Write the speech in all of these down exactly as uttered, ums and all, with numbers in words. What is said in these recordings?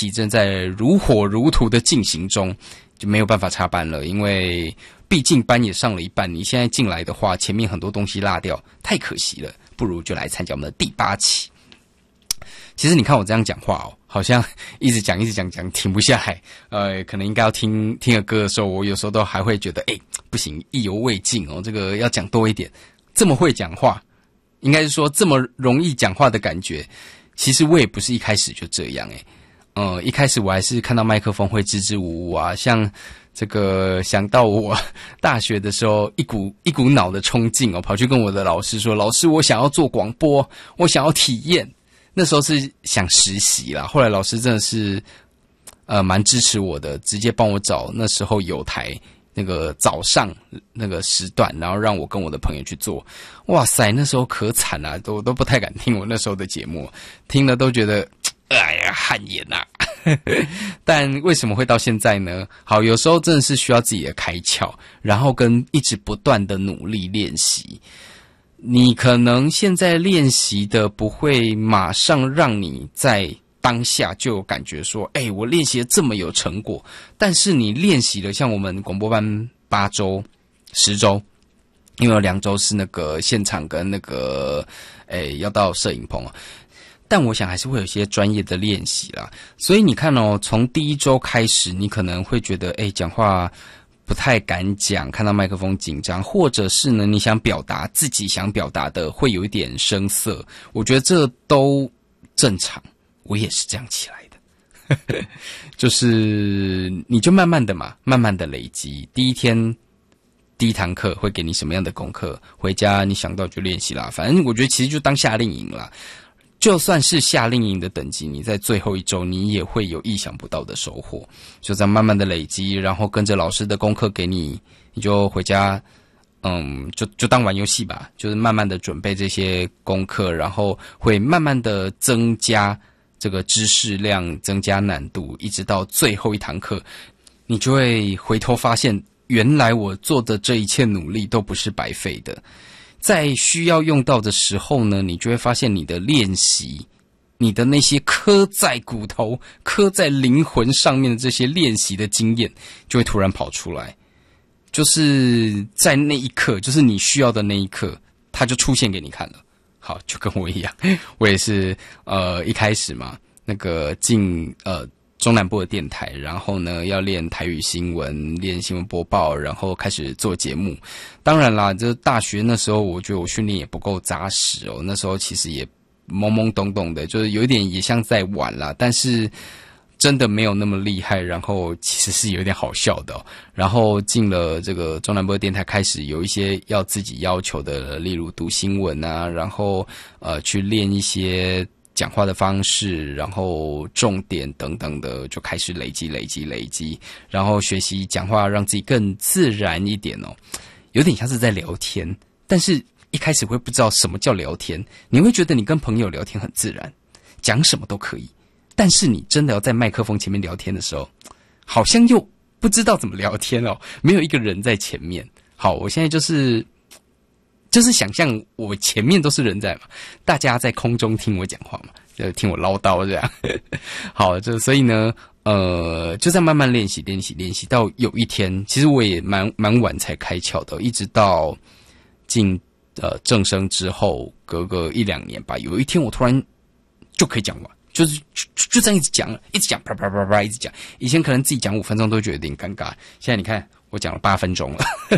期正在如火如荼的进行中，就没有办法插班了，因为毕竟班也上了一半，你现在进来的话，前面很多东西落掉，太可惜了，不如就来参加我们的第八期。其实你看我这样讲话哦，好像一直讲一直讲讲停不下来，呃，可能应该要听听个歌的时候，我有时候都还会觉得，哎，不行，意犹未尽哦，这个要讲多一点。这么会讲话，应该是说这么容易讲话的感觉，其实我也不是一开始就这样诶。呃，一开始我还是看到麦克风会支支吾吾啊，像这个想到我大学的时候，一股一股脑的冲劲哦，跑去跟我的老师说，老师，我想要做广播，我想要体验。那时候是想实习啦，后来老师真的是呃蛮支持我的，直接帮我找那时候有台那个早上那个时段，然后让我跟我的朋友去做。哇塞，那时候可惨啊，都都不太敢听我那时候的节目，听了都觉得哎呀汗颜啊。但为什么会到现在呢？好，有时候真的是需要自己的开窍，然后跟一直不断的努力练习。你可能现在练习的不会马上让你在当下就有感觉说，哎，我练习的这么有成果。但是你练习了，像我们广播班八周、十周，因为有两周是那个现场跟那个，哎，要到摄影棚啊。但我想还是会有一些专业的练习啦。所以你看哦，从第一周开始，你可能会觉得，哎，讲话不太敢讲，看到麦克风紧张，或者是呢，你想表达自己想表达的会有一点生涩，我觉得这都正常，我也是这样起来的。就是你就慢慢的嘛，慢慢的累积，第一天第一堂课会给你什么样的功课，回家你想到就练习啦，反正我觉得其实就当夏令营啦。就算是夏令营的等级，你在最后一周你也会有意想不到的收获，就这样慢慢的累积，然后跟着老师的功课给你，你就回家，嗯，就就当玩游戏吧，就是慢慢的准备这些功课，然后会慢慢的增加这个知识量，增加难度，一直到最后一堂课，你就会回头发现，原来我做的这一切努力都不是白费的。在需要用到的时候呢，你就会发现你的练习，你的那些刻在骨头、刻在灵魂上面的这些练习的经验，就会突然跑出来。就是在那一刻，就是你需要的那一刻，它就出现给你看了。好，就跟我一样，我也是呃一开始嘛，那个进呃中南部的电台，然后呢要练台语新闻，练新闻播报，然后开始做节目。当然啦，这大学那时候我觉得我训练也不够扎实哦，那时候其实也懵懵懂懂的，就是有一点也像在玩啦，但是真的没有那么厉害，然后其实是有点好笑的哦。然后进了这个中南部的电台，开始有一些要自己要求的，例如读新闻啊，然后呃去练一些讲话的方式，然后重点等等的，就开始累积累积累积，然后学习讲话让自己更自然一点哦，有点像是在聊天，但是一开始会不知道什么叫聊天，你会觉得你跟朋友聊天很自然，讲什么都可以，但是你真的要在麦克风前面聊天的时候，好像又不知道怎么聊天哦，没有一个人在前面。好，我现在就是就是想象我前面都是人在嘛，大家在空中听我讲话嘛，就听我唠叨这样。好，就所以呢，呃，就在慢慢练习练习练习，到有一天，其实我也蛮蛮晚才开窍的，一直到进呃正声之后，隔个一两年吧，有一天我突然就可以讲完。就是就就这样一直讲，一直讲，啪啪啪啪，一直讲。以前可能自己讲五分钟都觉得有点尴尬，现在你看我讲了八分钟了，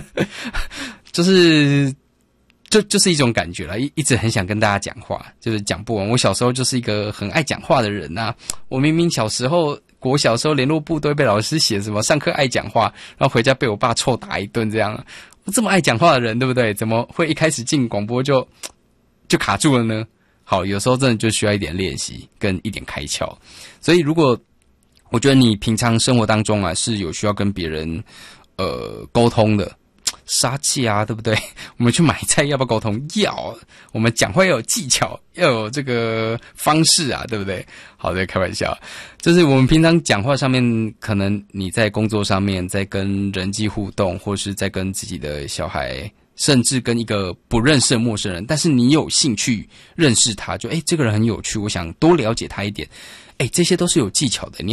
就是就就是一种感觉啦，一一直很想跟大家讲话，就是讲不完。我小时候就是一个很爱讲话的人呐、啊，我明明小时候国小时候联络簿都会被老师写什么上课爱讲话，然后回家被我爸臭打一顿这样。我这么爱讲话的人，对不对？怎么会一开始进广播就就卡住了呢？好，有时候真的就需要一点练习跟一点开窍。所以如果我觉得你平常生活当中啊是有需要跟别人呃沟通的，杀气啊，对不对？我们去买菜要不要沟通？要。我们讲话要有技巧，要有这个方式啊，对不对？好的，开玩笑。就是我们平常讲话上面，可能你在工作上面，在跟人际互动，或是在跟自己的小孩，甚至跟一个不认识的陌生人，但是你有兴趣认识他，就诶这个人很有趣，我想多了解他一点，诶这些都是有技巧的。你